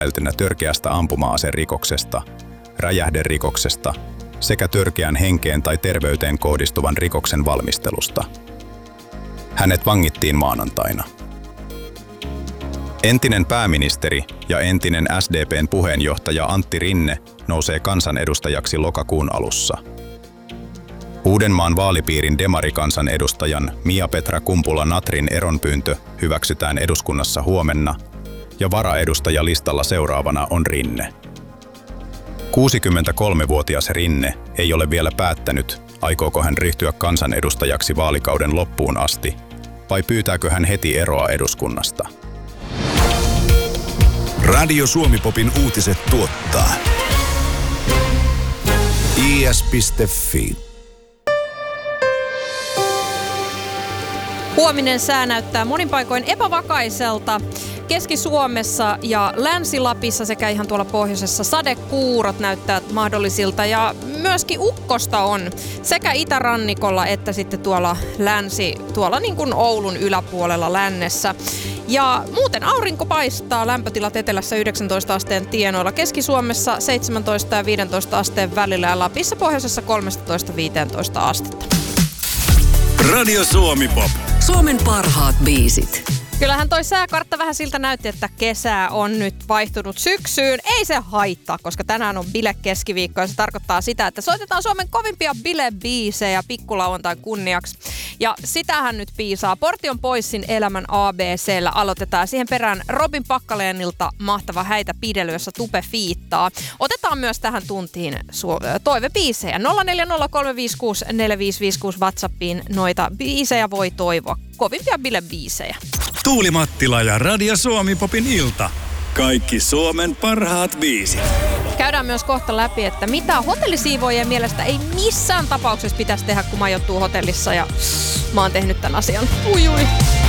epäiltynä törkeästä ampuma-aserikoksesta, räjähderikoksesta sekä törkeän henkeen tai terveyteen kohdistuvan rikoksen valmistelusta. Hänet vangittiin maanantaina. Entinen pääministeri ja entinen SDP:n puheenjohtaja Antti Rinne nousee kansanedustajaksi lokakuun alussa. Uudenmaan vaalipiirin demarikansanedustajan Mia-Petra Kumpula-Natrin eronpyyntö hyväksytään eduskunnassa huomenna ja varaedustajalistalla seuraavana on Rinne. 63-vuotias Rinne ei ole vielä päättänyt, aikooko hän ryhtyä kansanedustajaksi vaalikauden loppuun asti vai pyytääkö hän heti eroa eduskunnasta. Radio Suomi-popin uutiset tuottaa is.fi. Huominen sää näyttää monin paikoin epävakaiselta. Keski-Suomessa ja Länsi-Lapissa sekä ihan tuolla pohjoisessa sadekuurot näyttävät mahdollisilta ja myöskin ukkosta on sekä itärannikolla että sitten tuolla tuolla niin kuin Oulun yläpuolella lännessä. Ja muuten aurinko paistaa, lämpötilat etelässä 19 asteen tienoilla, Keski-Suomessa 17 ja 15 asteen välillä ja Lapissa pohjoisessa 13-15 astetta. Radio Suomi-pop. Suomen parhaat biisit. Kyllähän toi sääkartta vähän siltä näytti, että kesä on nyt vaihtunut syksyyn. Ei se haittaa, koska tänään on bile-keskiviikko ja se tarkoittaa sitä, että soitetaan Suomen kovimpia bile-biisejä pikkulauantain kunniaksi. Ja sitähän nyt piisaa. Portion Poissin Elämän ABC:llä aloitetaan. Siihen perään Robin Packalenilta mahtava Häitä pidely, jossa Tupe fiittaa. Otetaan myös tähän tuntiin toivebiisejä. 0403564556 WhatsAppiin noita biisejä voi toivoa. Kovimpia bile-biisejä. Tuuli Mattila ja Radio Suomi-popin ilta. Kaikki Suomen parhaat biisit. Käydään myös kohta läpi, että mitä hotellisiivoojien mielestä ei missään tapauksessa pitäisi tehdä, kun majoittuu hotellissa ja mä oon tehnyt tämän asian. Ui.